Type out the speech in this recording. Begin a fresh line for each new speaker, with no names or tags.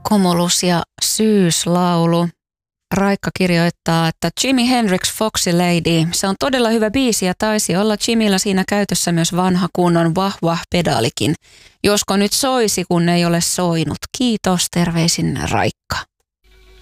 Cumulus ja Syyslaulu. Raikka kirjoittaa, että Jimi Hendrix Foxy Lady. Se on todella hyvä biisi ja taisi olla Jimillä siinä käytössä myös vanha kunnon wah pedaalikin. Josko nyt soisi, kun ei ole soinut. Kiitos, terveisin Raikka.